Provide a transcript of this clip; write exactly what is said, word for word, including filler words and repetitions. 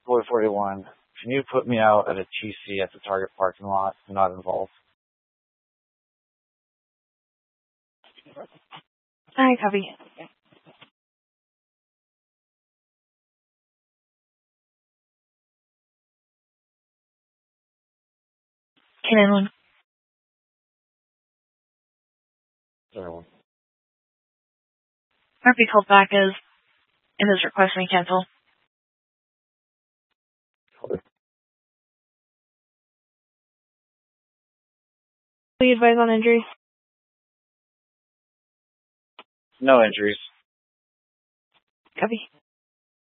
Boy forty-one, can you put me out at a T C at the Target parking lot? I'm not involved. Alright, copy. Cannon one. Sorry, one. Might be called back as in his request may cancel. Will you advise on injuries? No injuries. Copy.